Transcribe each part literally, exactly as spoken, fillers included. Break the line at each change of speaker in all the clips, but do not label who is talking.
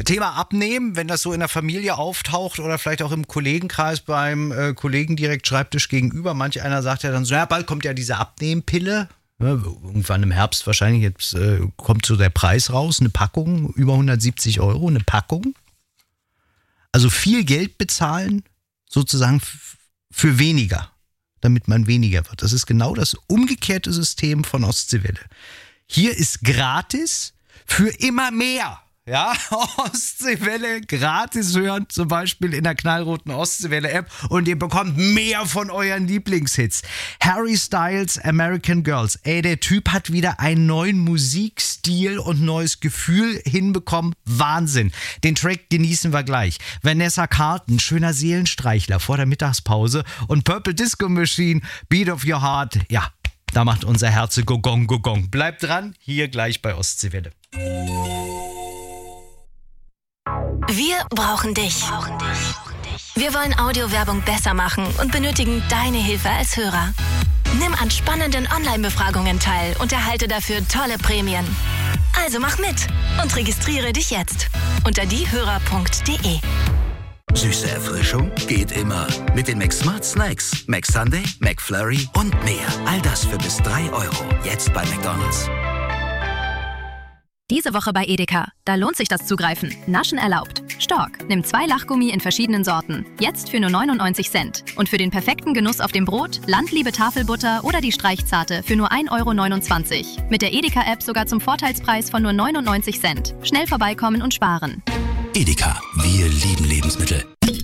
Thema Abnehmen, wenn das so in der Familie auftaucht oder vielleicht auch im Kollegenkreis beim äh, Kollegen direkt Schreibtisch gegenüber. Manch einer sagt ja dann so, ja, bald kommt ja diese Abnehmpille. Ja, irgendwann im Herbst wahrscheinlich, jetzt äh, kommt so der Preis raus, eine Packung, über hundertsiebzig Euro, eine Packung. Also viel Geld bezahlen, sozusagen f- für weniger, damit man weniger wird. Das ist genau das umgekehrte System von Ostseewelle. Hier ist gratis für immer mehr. Ja, Ostseewelle gratis hören, zum Beispiel in der knallroten Ostseewelle-App und ihr bekommt mehr von euren Lieblingshits. Harry Styles, American Girls. Ey, der Typ hat wieder einen neuen Musikstil und neues Gefühl hinbekommen. Wahnsinn. Den Track genießen wir gleich. Vanessa Carlton, schöner Seelenstreichler vor der Mittagspause und Purple Disco Machine, Beat of Your Heart. Ja, da macht unser Herz Gogong, Gogong. Bleibt dran, hier gleich bei Ostseewelle.
Wir brauchen dich. Wir wollen Audiowerbung besser machen und benötigen deine Hilfe als Hörer. Nimm an spannenden Online-Befragungen teil und erhalte dafür tolle Prämien. Also mach mit und registriere dich jetzt unter diehörer punkt de.
Süße Erfrischung geht immer. Mit den McSmart Snacks. McSunday, McFlurry und mehr. All das für bis drei Euro. Jetzt bei McDonald's.
Diese Woche bei Edeka. Da lohnt sich das Zugreifen. Naschen erlaubt. Stork. Nimm zwei Lachgummi in verschiedenen Sorten. Jetzt für nur neunundneunzig Cent. Und für den perfekten Genuss auf dem Brot, Landliebe Tafelbutter oder die Streichzarte für nur ein Euro neunundzwanzig. Mit der Edeka-App sogar zum Vorteilspreis von nur neunundneunzig Cent. Schnell vorbeikommen und sparen.
Edeka. Wir lieben Lebensmittel.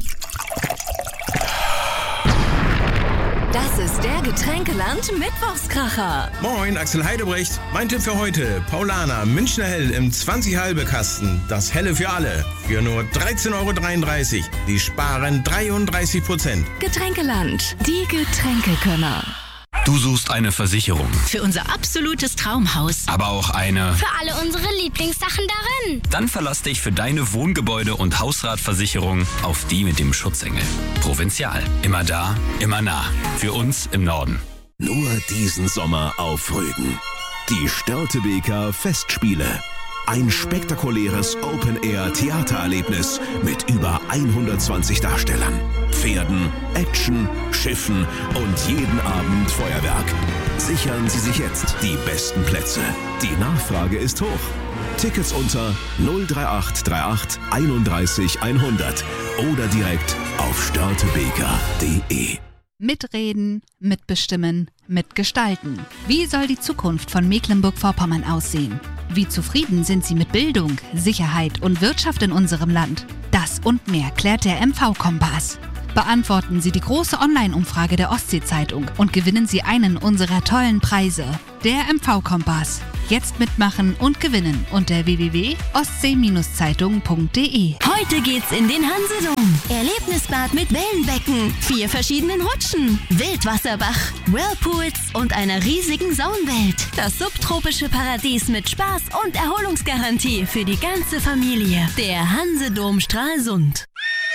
Das ist der Getränkeland Mittwochskracher.
Moin, Axel Heidebrecht. Mein Tipp für heute: Paulaner Münchner Hell im zwanzig halbe Kasten. Das Helle für alle. Für nur dreizehn Euro dreiunddreißig. Die sparen dreiunddreißig Prozent.
Getränkeland. Die Getränkekönner.
Du suchst eine Versicherung,
Für unser absolutes Traumhaus.
aber auch eine.
Für alle unsere Lieblingssachen darin.
Dann verlass dich für deine Wohngebäude- und Hausratversicherung auf die mit dem Schutzengel. Provinzial. Immer da, immer nah. Für uns im Norden.
Nur diesen Sommer auf Rügen. Die Störtebeker Festspiele. Ein spektakuläres Open-Air-Theatererlebnis mit über hundertzwanzig Darstellern, Pferden, Action, Schiffen und jeden Abend Feuerwerk. Sichern Sie sich jetzt die besten Plätze. Die Nachfrage ist hoch. Tickets unter null drei acht drei acht einunddreißig hundert oder direkt auf störtebeker punkt de.
Mitreden, mitbestimmen, mitgestalten. Wie soll die Zukunft von Mecklenburg-Vorpommern aussehen? Wie zufrieden sind Sie mit Bildung, Sicherheit und Wirtschaft in unserem Land? Das und mehr klärt der M V-Kompass. Beantworten Sie die große Online-Umfrage der Ostsee-Zeitung und gewinnen Sie einen unserer tollen Preise. Der M V-Kompass. Jetzt mitmachen und gewinnen unter w w w punkt ostsee zeitung punkt de.
Heute geht's in den Hansedom. Erlebnisbad mit Wellenbecken, vier verschiedenen Rutschen, Wildwasserbach, Whirlpools und einer riesigen Saunwelt. Das subtropische Paradies mit Spaß und Erholungsgarantie für die ganze Familie. Der Hansedom Stralsund.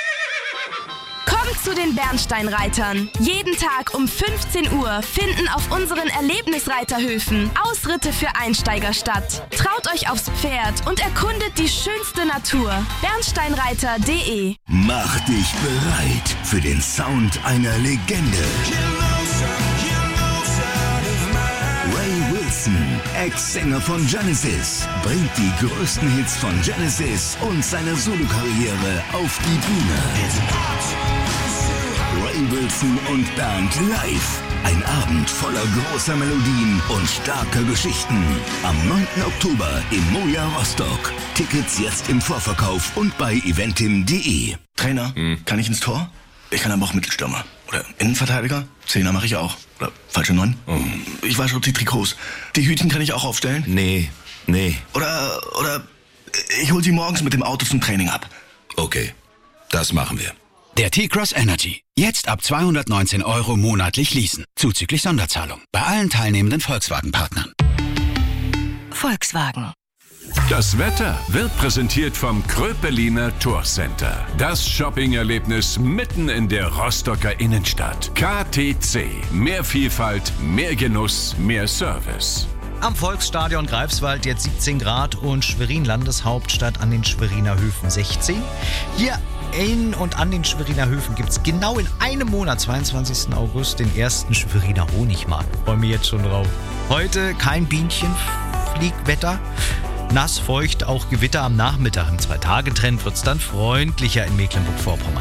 Kommt zu den Bernsteinreitern. Jeden Tag um fünfzehn Uhr finden auf unseren Erlebnisreiterhöfen Ausritte für Einsteiger statt. Traut euch aufs Pferd und erkundet die schönste Natur. bernsteinreiter punkt de.
Mach dich bereit für den Sound einer Legende. Ray Wilson, Ex-Sänger von Genesis, bringt die größten Hits von Genesis und seiner Solokarriere auf die Bühne. Ray Wilson und Band live. Ein Abend voller großer Melodien und starker Geschichten. Am neunten Oktober im Moja Rostock. Tickets jetzt im Vorverkauf und bei eventim punkt de.
Trainer, hm. kann ich ins Tor? Ich kann aber auch Mittelstürmer. Oder Innenverteidiger? Zehner mache ich auch. Oder falsche Neun? Oh. Ich wasche die Trikots. Die Hütchen kann ich auch aufstellen?
Nee, nee.
Oder, oder ich hol sie morgens mit dem Auto zum Training ab.
Okay, das machen wir.
Der T-Cross Energy. Jetzt ab zweihundertneunzehn Euro monatlich leasen. Zuzüglich Sonderzahlung. Bei allen teilnehmenden Volkswagen-Partnern.
Volkswagen.
Das Wetter wird präsentiert vom Kröpeliner Tourcenter. Das Shopping-Erlebnis mitten in der Rostocker Innenstadt. K T C. Mehr Vielfalt, mehr Genuss, mehr Service.
Am Volksstadion Greifswald jetzt siebzehn Grad und Schwerin Landeshauptstadt an den Schweriner Höfen sechzehn. Hier in und an den Schweriner Höfen gibt es genau in einem Monat, zweiundzwanzigsten August, den ersten Schweriner Honigmarkt. Freue mich jetzt schon drauf. Heute kein Bienchenfliegwetter. Nass, feucht, auch Gewitter am Nachmittag. Im Zwei-Tage-Trend wird es dann freundlicher in Mecklenburg-Vorpommern.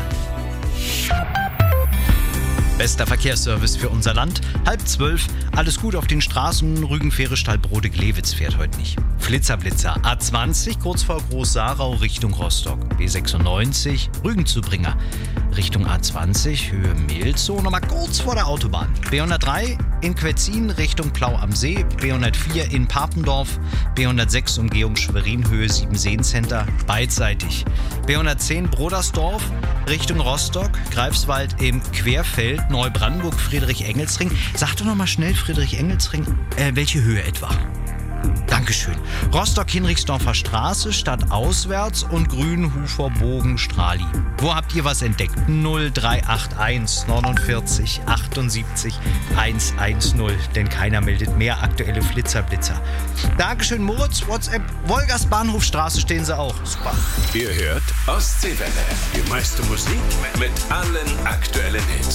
Bester Verkehrsservice für unser Land. Halb zwölf. Alles gut auf den Straßen. Rügen-Fähre Stallbrode-Glewitz fährt heute nicht. Flitzer-Blitzer. A zwanzig kurz vor Groß-Sarau Richtung Rostock. B sechsundneunzig Rügen-Zubringer Richtung A zwanzig Höhe Mehlzow. Nochmal kurz vor der Autobahn. B hundertdrei in Quetzin Richtung Plau am See. B hundertvier in Papendorf. B hundertsechs Umgehung Schwerin Höhe Siebenseen Center. Beidseitig. B hundertzehn Brodersdorf Richtung Rostock. Greifswald im Querfeld. Neubrandenburg, Friedrich-Engelsring. Sag doch nochmal schnell, Friedrich-Engelsring, äh, welche Höhe etwa? Dankeschön. Rostock-Hinrichsdorfer Straße, stadtauswärts und Grünhufer-Bogen, Strali. Wo habt ihr was entdeckt? null drei acht eins neunundvierzig achtundsiebzig hundertzehn, denn keiner meldet mehr aktuelle Flitzerblitzer. Dankeschön, Moritz. WhatsApp, Wolgers Bahnhofstraße stehen sie auch. Super.
Ihr hört Ostseewelle. Die meiste Musik mit allen aktuellen Hits.